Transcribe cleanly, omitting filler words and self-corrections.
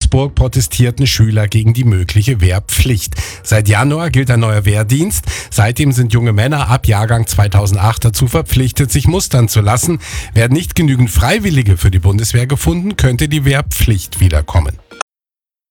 Augsburg protestierten Schüler gegen die mögliche Wehrpflicht. Seit Januar gilt ein neuer Wehrdienst. Seitdem sind junge Männer ab Jahrgang 2008 dazu verpflichtet, sich mustern zu lassen. Werden nicht genügend Freiwillige für die Bundeswehr gefunden, könnte die Wehrpflicht wiederkommen.